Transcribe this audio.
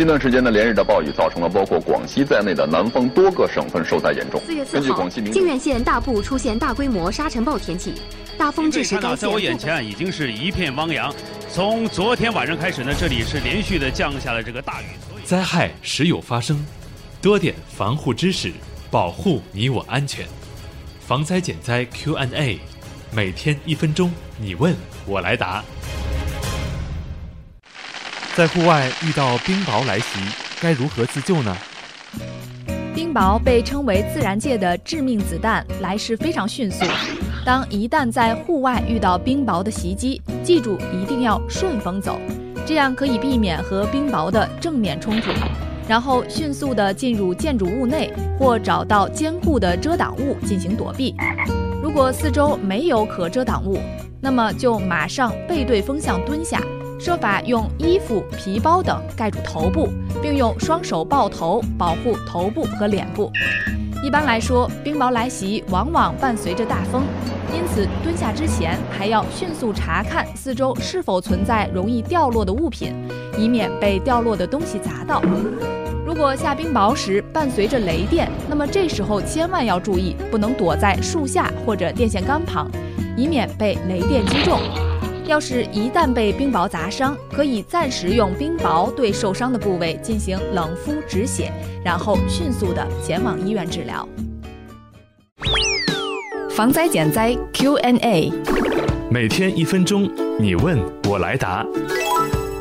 近段时间呢，连日的暴雨造成了包括广西在内的南方多个省份受灾严重。 4月4号，靖远县大部出现大规模沙尘暴天气，大风致使该县。 在我眼前已经是一片汪洋。从昨天晚上开始呢，这里是连续的降下了这个大雨。 灾害时有发生，多点防护知识，保护你我安全。防灾减灾 Q&A， 每天1分钟，你问我来答。在户外遇到冰雹来袭，该如何自救呢？ 冰雹被称为自然界的致命子弹，来势非常迅速。当一旦在户外遇到冰雹的袭击，记住一定要顺风走，这样可以避免和冰雹的正面冲突，然后迅速地进入建筑物内或找到坚固的遮挡物进行躲避。如果四周没有可遮挡物，那么就马上背对风向蹲下，设法用衣服、皮包等盖住头部，并用双手抱头保护头部和脸部。一般来说，冰雹来袭往往伴随着大风，因此蹲下之前还要迅速查看四周是否存在容易掉落的物品，以免被掉落的东西砸到。如果下冰雹时伴随着雷电，那么这时候千万要注意，不能躲在树下或者电线杆旁，以免被雷电击中。要是一旦被冰雹砸伤，可以暂时用冰雹对受伤的部位进行冷敷止血，然后迅速地前往医院治疗。 防灾减灾 Q&A， 每天1分钟，你问我来答。